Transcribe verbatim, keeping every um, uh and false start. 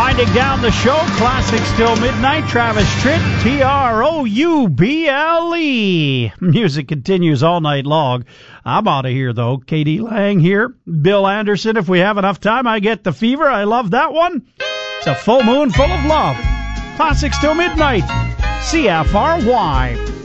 Winding down the show, Classics Till Midnight, Travis Tritt, T R O U B L E. Music continues all night long. I'm out of here, though. Katie Lang here. Bill Anderson, if we have enough time, I Get the Fever. I love that one. It's a full moon full of love. Classics Till Midnight. C F R Y.